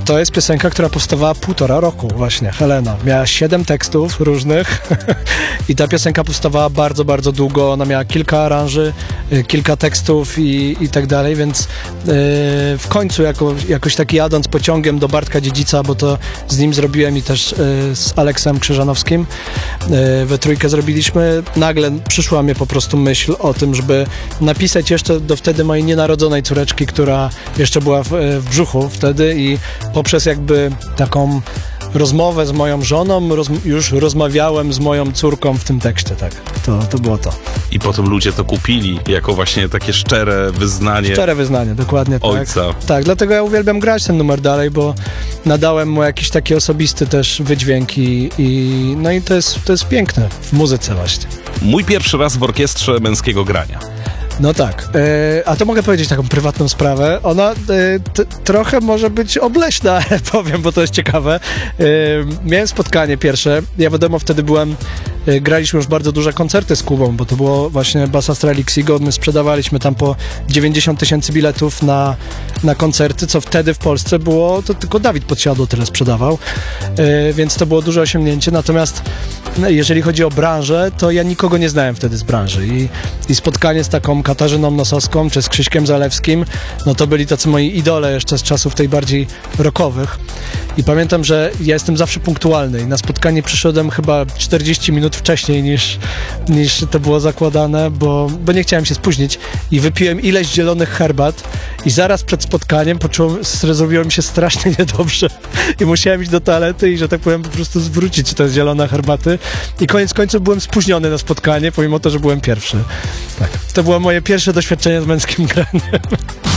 To jest piosenka, która powstawała 1,5 roku właśnie, Helena. Miała 7 tekstów różnych i ta piosenka powstawała bardzo, bardzo długo. Ona miała kilka aranży, kilka tekstów i tak dalej, więc w końcu jakoś tak jadąc pociągiem do Bartka Dziedzica, bo to z nim zrobiłem i też z Aleksem Krzyżanowskim we trójkę zrobiliśmy, nagle przyszła mnie po prostu myśl o tym, żeby napisać jeszcze do wtedy mojej nienarodzonej córeczki, która jeszcze była w brzuchu wtedy i poprzez jakby taką rozmowę z moją żoną już rozmawiałem z moją córką w tym tekście, tak. To było to. I potem ludzie to kupili jako właśnie takie szczere wyznanie. Szczere wyznanie, dokładnie tak. Ojca. Tak, dlatego ja uwielbiam grać ten numer dalej, bo nadałem mu jakiś taki osobisty też wydźwięk no i to jest piękne w muzyce właśnie. Mój pierwszy raz w orkiestrze męskiego grania. No tak, a to mogę powiedzieć taką prywatną sprawę. Ona trochę może być obleśna, powiem, bo to jest ciekawe. Miałem spotkanie pierwsze, ja wiadomo wtedy graliśmy już bardzo duże koncerty z Kubą, bo to było właśnie Bass Astralix Xigo, my sprzedawaliśmy tam po 90 000 biletów na koncerty, co wtedy w Polsce było, to tylko Dawid Podsiadło tyle sprzedawał, więc to było duże osiągnięcie, natomiast jeżeli chodzi o branżę, to ja nikogo nie znałem wtedy z branży i spotkanie z taką Katarzyną Nosowską czy z Krzyśkiem Zalewskim, no to byli tacy moi idole jeszcze z czasów tej bardziej rockowych i pamiętam, że ja jestem zawsze punktualny i na spotkanie przyszedłem chyba 40 minut wcześniej niż to było zakładane, bo nie chciałem się spóźnić i wypiłem ileś zielonych herbat i zaraz przed spotkaniem zrobiło mi się strasznie niedobrze i musiałem iść do toalety i, że tak powiem, po prostu zwrócić te zielone herbaty i koniec końców byłem spóźniony na spotkanie, pomimo to, że byłem pierwszy. Tak. To było moje pierwsze doświadczenie z męskim graniem.